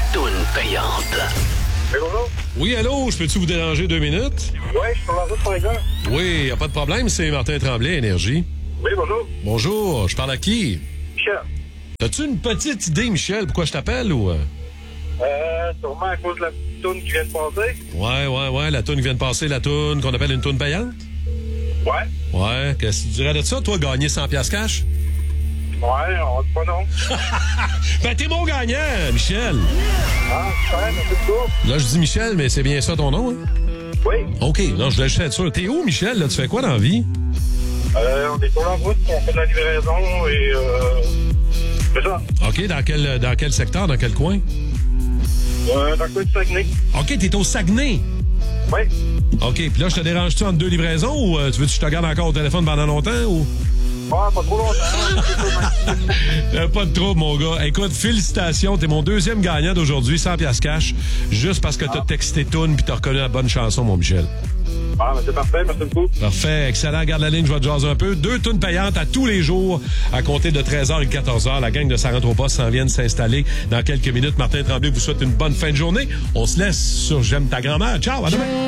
toune payante. Oui, bonjour. Oui, allô, je peux-tu vous déranger 2 minutes? Oui, je suis sur la route pour les gars. Oui, y a pas de problème, c'est Martin Tremblay, Énergie. Oui, bonjour. Bonjour, je parle à qui? Michel. T'as-tu une petite idée, Michel, pourquoi je t'appelle ou... Sûrement à cause de la toune qui vient de passer. Ouais, la toune qui vient de passer, la toune qu'on appelle une toune payante? Ouais. Ouais, qu'est-ce que tu dirais de ça, toi, gagner 100$ cash? Ouais, on dit pas non. Ben, t'es mon gagnant, Michel! Ah, super, merci beaucoup. Là, je dis Michel, mais c'est bien ça ton nom, hein? Oui. OK, non, je voulais juste être sûr. T'es où, Michel, là? Tu fais quoi dans la vie? On est sur la route, on fait de la livraison et c'est ça. OK, dans quel secteur, dans quel coin? Dans le coin du Saguenay. OK, t'es au Saguenay. Oui. OK, puis là, je te dérange-tu entre 2 livraisons ou tu veux que je te garde encore au téléphone pendant longtemps ou... Ouais, pas trop longtemps. Pas de trouble, mon gars. Écoute, félicitations. T'es mon 2e gagnant d'aujourd'hui, 100$ cash, juste parce que t'as texté Toune puis t'as reconnu la bonne chanson, mon Michel. Ah, mais c'est parfait, merci beaucoup. Parfait, excellent. Garde la ligne, je vais te jaser un peu. 2 tounes payantes à tous les jours à compter de 13h et 14h. La gang de Ça rentre au poste s'en vient de s'installer dans quelques minutes. Martin Tremblay vous souhaite une bonne fin de journée. On se laisse sur J'aime ta grand-mère. Ciao, à demain.